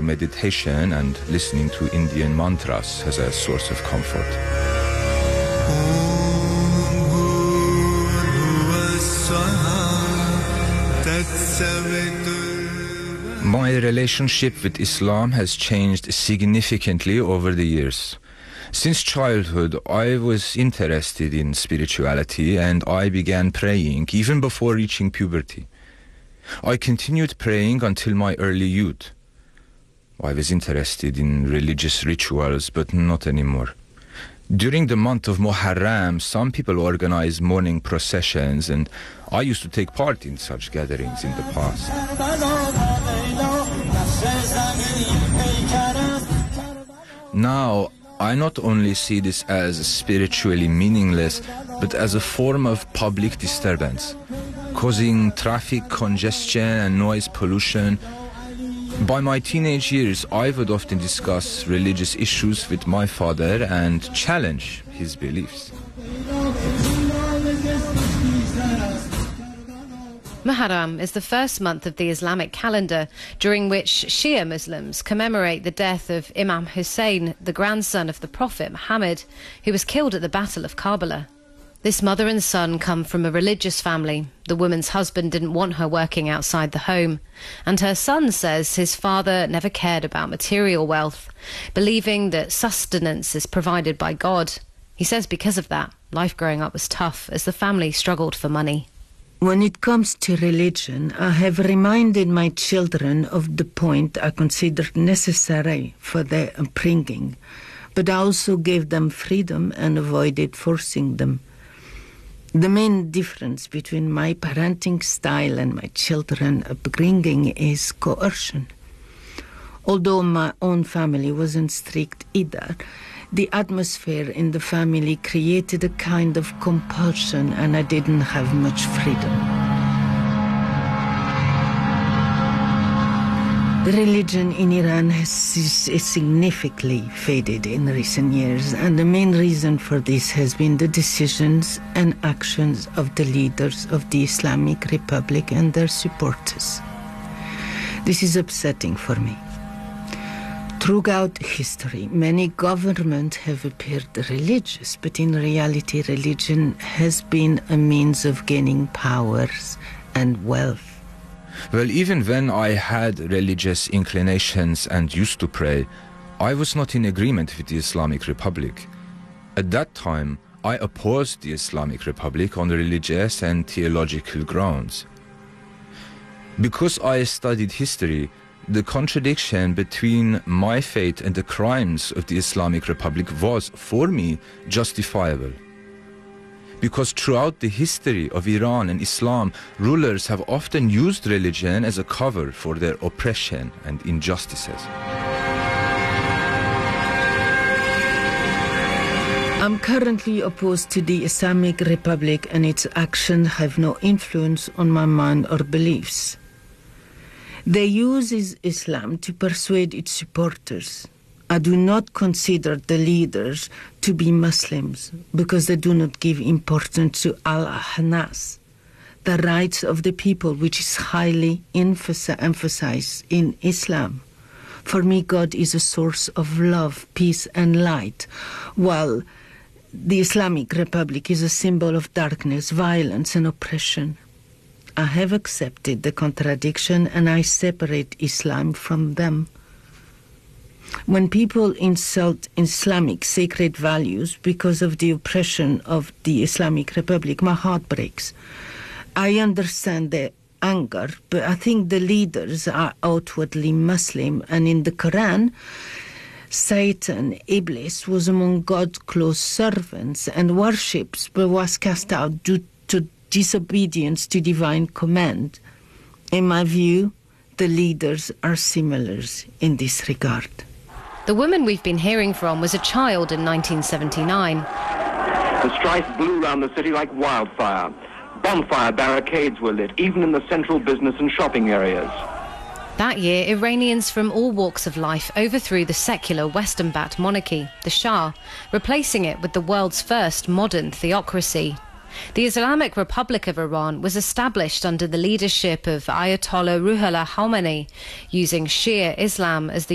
meditation and listening to Indian mantras as a source of comfort. My relationship with Islam has changed significantly over the years. Since childhood, I was interested in spirituality and I began praying even before reaching puberty. I continued praying until my early youth. I was interested in religious rituals, but not anymore. During the month of Muharram, some people organize morning processions, and I used to take part in such gatherings in the past. Now, I not only see this as spiritually meaningless, but as a form of public disturbance, causing traffic congestion and noise pollution. By my teenage years, I would often discuss religious issues with my father and challenge his beliefs. Muharram is the first month of the Islamic calendar, during which Shia Muslims commemorate the death of Imam Hussein, the grandson of the Prophet Muhammad, who was killed at the Battle of Karbala. This mother and son come from a religious family. The woman's husband didn't want her working outside the home, and her son says his father never cared about material wealth, believing that sustenance is provided by God. He says because of that, life growing up was tough as the family struggled for money. When it comes to religion, I have reminded my children of the point I considered necessary for their upbringing, but I also gave them freedom and avoided forcing them. The main difference between my parenting style and my children's upbringing is coercion. Although my own family wasn't strict either, the atmosphere in the family created a kind of compulsion, and I didn't have much freedom. The religion in Iran has significantly faded in recent years, and the main reason for this has been the decisions and actions of the leaders of the Islamic Republic and their supporters. This is upsetting for me. Throughout history, many governments have appeared religious, but in reality, religion has been a means of gaining powers and wealth. Well, even when I had religious inclinations and used to pray, I was not in agreement with the Islamic Republic. At that time, I opposed the Islamic Republic on religious and theological grounds. Because I studied history, the contradiction between my faith and the crimes of the Islamic Republic was, for me, justifiable. Because throughout the history of Iran and Islam, rulers have often used religion as a cover for their oppression and injustices. I'm currently opposed to the Islamic Republic, and its actions have no influence on my mind or beliefs. They use Islam to persuade its supporters. I do not consider the leaders to be Muslims because they do not give importance to al-Ahnas, the rights of the people, which is highly emphasized in Islam. For me, God is a source of love, peace, and light, while the Islamic Republic is a symbol of darkness, violence, and oppression. I have accepted the contradiction, and I separate Islam from them. When people insult Islamic sacred values because of the oppression of the Islamic Republic, my heart breaks. I understand their anger, but I think the leaders are outwardly Muslim, and in the Quran, Satan, Iblis, was among God's close servants and worships, but was cast out due to disobedience to divine command. In my view, the leaders are similar in this regard. The woman we've been hearing from was a child in 1979. The strife blew around the city like wildfire. Bonfire barricades were lit, even in the central business and shopping areas. That year, Iranians from all walks of life overthrew the secular Western-backed monarchy, the Shah, replacing it with the world's first modern theocracy. The Islamic Republic of Iran was established under the leadership of Ayatollah Ruhollah Khomeini, using Shia Islam as the